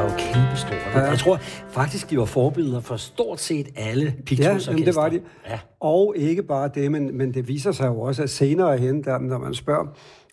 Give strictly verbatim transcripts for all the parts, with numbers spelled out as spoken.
jo kæmpestort. Ja. Jeg tror faktisk, de var forbilleder for stort set alle Pictus-orkester. Ja, det var de. Ja. Og ikke bare det, men, men det viser sig jo også, at senere hen, der, når man spørger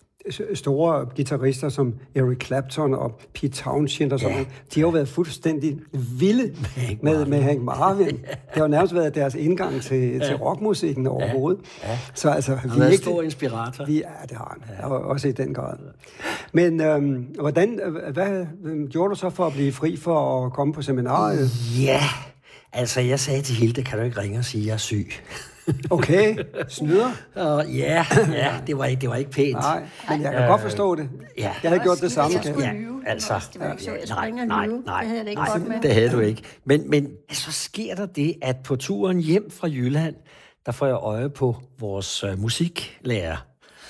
store guitarister som Eric Clapton og Pete Townshend og sådan noget, de har jo været fuldstændig vilde med, med Hank Marvin. Det har jo nærmest været deres indgang til, ja. til rockmusikken overhovedet. Ja. Ja. Så altså, han har været stor inspirator. Vi, ja, det har han. Ja. Også i den grad. Men øhm, hvordan, hvad gjorde du så for at blive fri for at komme på seminariet? Ja, altså jeg sagde til Hilde, kan du ikke ringe og sige, at jeg er syg? Okay, snyder? Uh, ja, ja, det var ikke, det var ikke pænt. Nej, men jeg kan uh, godt forstå det. Ja. Jeg havde gjort det samme. Ja, altså. Nej, nej, nej, nej, det havde, det nej, det havde du ikke. Men, men så sker der det, at på turen hjem fra Jylland, der får jeg øje på vores uh, musiklærer.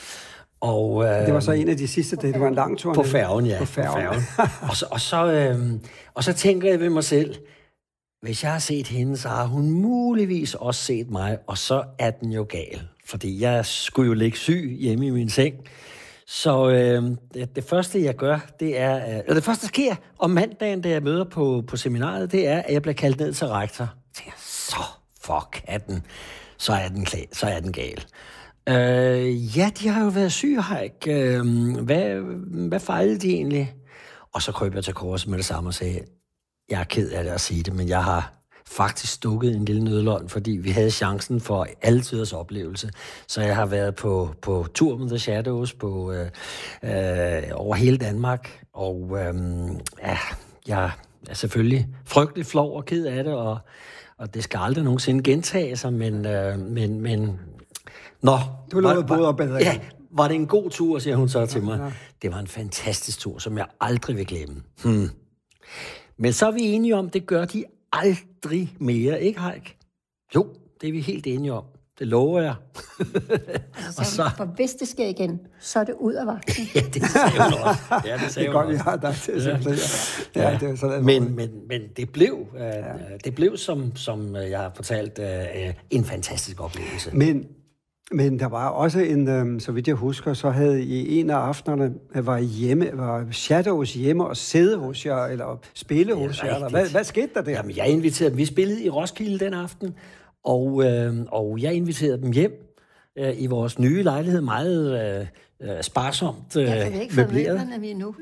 Og, uh, det var så en af de sidste dage, det var en lang tur. På færgen, ja. På færgen. På færgen. og, så, og, så, uh, og så tænker jeg ved mig selv, hvis jeg har set hende, så har hun muligvis også set mig, og så er den jo gal. Fordi jeg skulle jo ligge syg hjemme i min seng. Så øh, det, det første, jeg gør, det er... Øh, eller det første, der sker om mandagen, da jeg møder på, på seminaret, det er, at jeg bliver kaldt ned til rektor. Så jeg, så fuck er den. Så er den, klar, så er den gal. Øh, ja, de har jo været syge, Heik. Øh, hvad, hvad fejlede de egentlig? Og så krøb jeg til korset med det samme og sagde... Jeg er ked af det at sige det, men jeg har faktisk stukket en lille nødløgn, fordi vi havde chancen for alle tiders oplevelse. Så jeg har været på, på tur med The Shadows på, øh, øh, over hele Danmark, og øh, ja, jeg er selvfølgelig frygtelig flov og ked af det, og, og det skal aldrig nogensinde gentage sig, men... Øh, men, men nå, du lavede både og bedre. Ja, var det en god tur, siger hun så til mig. Ja, ja. Det var en fantastisk tur, som jeg aldrig vil glemme. Hmm. Men så er vi enige om, det gør de aldrig mere, ikke Heik? Jo, det er vi helt enige om. Det lover jeg. altså, og så... For hvis det sker igen, så er det ud af vagten. ja, det sagde hun også. Ja, det sagde det er godt, vi har dig til at sige. Ja. Ja, det er sådan, men, men, men det blev, uh, ja. det blev som, som jeg har fortalt, uh, en fantastisk oplevelse. Men Men der var også en, øhm, så vidt jeg husker, så havde I en af aftenerne, var hjemme, var Shadows hjemme og sidde hos jer, eller spille hos jer, eller hvad, hvad skete der der? Jamen, jeg inviterede dem. Vi spillede i Roskilde den aften, og, øh, og jeg inviterede dem hjem øh, i vores nye lejlighed, meget øh, sparsomt øh, møbleret. Ja, for vi har ikke fået møblerne vi nu.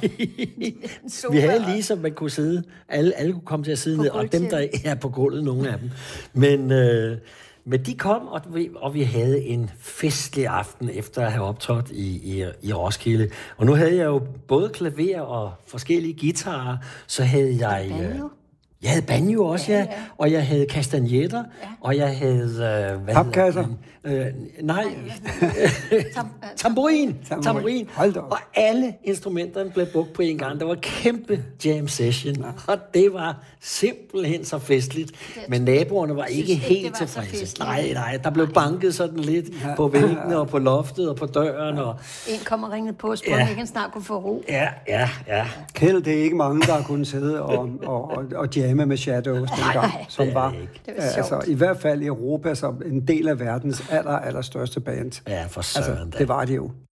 Nej, vi havde lige, så man kunne sidde, alle, alle kunne komme til at sidde ned, og dem, der er på gulvet, nogle af dem. Men... Øh, Men de kom, og vi, og vi havde en festlig aften efter at have optrådt i, i, i Roskilde. Og nu havde jeg jo både klaver og forskellige guitarer, så havde jeg... Banjo? Jeg havde banjo også, ja. ja. Og jeg havde kastanjetter, ja. Og jeg havde... Øh, hvad Papkasser? Øh, nej. Tam, tamburin. Tamburin. Og alle instrumenterne blev brugt på en gang. Der var en kæmpe jam session, ja. Og det var simpelthen så festligt. Men naboerne var ikke helt tilfredse. Nej, nej. Der blev banket sådan lidt ja. På væggene og på loftet og på døren. Og... En kom og ringede på og spurgte, ja. Ikke han snart kunne få ro. Ja, ja, ja. Kjeld, det er ikke mange, der kunne sidde og, og, og, og jamme med Shadows dengang, som var, det var altså, i hvert fald i Europa som en del af verdens aller, aller største band. Ja, for søren altså, det var det jo.